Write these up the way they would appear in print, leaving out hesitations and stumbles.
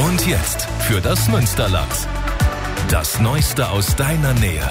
Und jetzt für das Münsterland. Das Neueste aus deiner Nähe.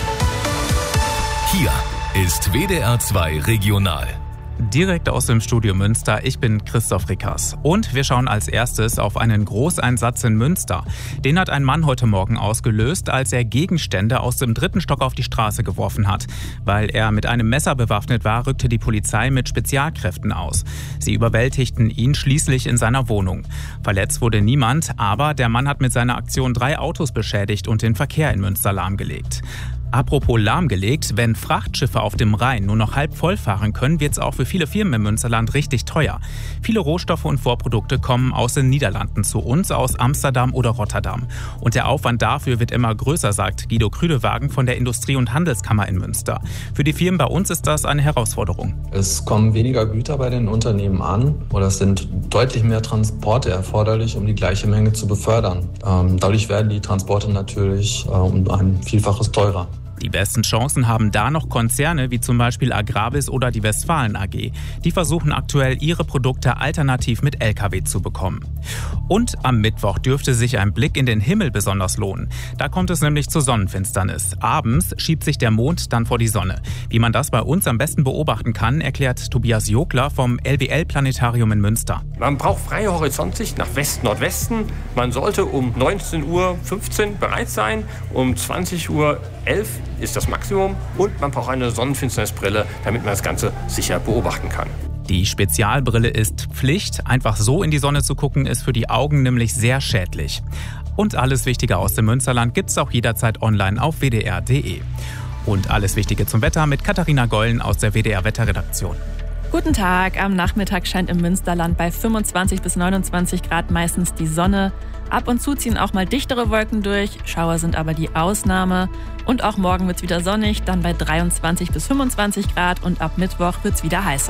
Hier ist WDR 2 Regional. Direkt aus dem Studio Münster, ich bin Christoph Rickers. Und wir schauen als erstes auf einen Großeinsatz in Münster. Den hat ein Mann heute Morgen ausgelöst, als er Gegenstände aus dem 3. Stock auf die Straße geworfen hat. Weil er mit einem Messer bewaffnet war, rückte die Polizei mit Spezialkräften aus. Sie überwältigten ihn schließlich in seiner Wohnung. Verletzt wurde niemand, aber der Mann hat mit seiner Aktion 3 Autos beschädigt und den Verkehr in Münster lahmgelegt. Apropos lahmgelegt, wenn Frachtschiffe auf dem Rhein nur noch halb voll fahren können, wird es auch für viele Firmen im Münsterland richtig teuer. Viele Rohstoffe und Vorprodukte kommen aus den Niederlanden zu uns, aus Amsterdam oder Rotterdam. Und der Aufwand dafür wird immer größer, sagt Guido Krüdewagen von der Industrie- und Handelskammer in Münster. Für die Firmen bei uns ist das eine Herausforderung. Es kommen weniger Güter bei den Unternehmen an oder es sind deutlich mehr Transporte erforderlich, um die gleiche Menge zu befördern. Dadurch werden die Transporte natürlich um ein Vielfaches teurer. Die besten Chancen haben da noch Konzerne wie zum Beispiel Agravis oder die Westfalen AG. Die versuchen aktuell, ihre Produkte alternativ mit Lkw zu bekommen. Und am Mittwoch dürfte sich ein Blick in den Himmel besonders lohnen. Da kommt es nämlich zur Sonnenfinsternis. Abends schiebt sich der Mond dann vor die Sonne. Wie man das bei uns am besten beobachten kann, erklärt Tobias Jokler vom LWL-Planetarium in Münster. Man braucht freie Horizontsicht nach West-Nordwesten. Man sollte um 19:15 Uhr bereit sein, um 20:11 Uhr ist das Maximum und man braucht eine Sonnenfinsternisbrille, damit man das Ganze sicher beobachten kann. Die Spezialbrille ist Pflicht. Einfach so in die Sonne zu gucken, ist für die Augen nämlich sehr schädlich. Und alles Wichtige aus dem Münsterland gibt's auch jederzeit online auf wdr.de. Und alles Wichtige zum Wetter mit Katharina Gollen aus der WDR-Wetterredaktion. Guten Tag. Am Nachmittag scheint im Münsterland bei 25 bis 29 Grad meistens die Sonne. Ab und zu ziehen auch mal dichtere Wolken durch. Schauer sind aber die Ausnahme. Und auch morgen wird's wieder sonnig, dann bei 23 bis 25 Grad. Und ab Mittwoch wird's wieder heißer.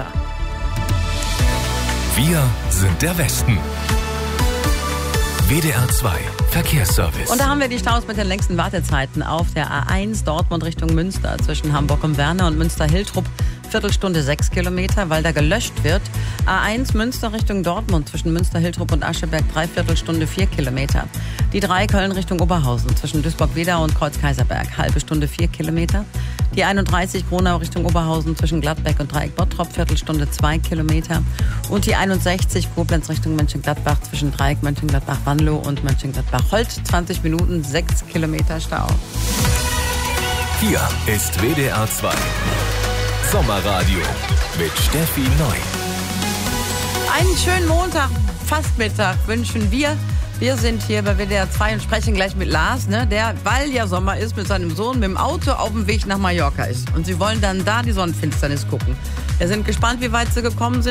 Wir sind der Westen. WDR 2 Verkehrsservice. Und da haben wir die Staus mit den längsten Wartezeiten auf der A1 Dortmund Richtung Münster zwischen Hamburg und Werne und Münster-Hiltrup. Viertelstunde 6 Kilometer, weil da gelöscht wird. A1 Münster Richtung Dortmund zwischen Münster-Hiltrup und Ascheberg 3/4 4 Kilometer. Die 3 Köln Richtung Oberhausen zwischen Duisburg-Wedau und Kreuz-Kaiserberg, halbe Stunde 4 Kilometer. Die 31 Gronau Richtung Oberhausen zwischen Gladbeck und Dreieck-Bottrop, Viertelstunde 2 Kilometer. Und die 61 Koblenz Richtung Mönchengladbach zwischen Dreieck, Mönchengladbach-Wanlo und Mönchengladbach-Holt, 20 Minuten, 6 Kilometer Stau. Hier ist WDR 2 Sommerradio mit Steffi Neu. Einen schönen Montag, fast Mittag wünschen wir. Wir sind hier bei WDR 2 und sprechen gleich mit Lars, der, weil ja Sommer ist, mit seinem Sohn mit dem Auto auf dem Weg nach Mallorca ist. Und sie wollen dann da die Sonnenfinsternis gucken. Wir sind gespannt, wie weit sie gekommen sind.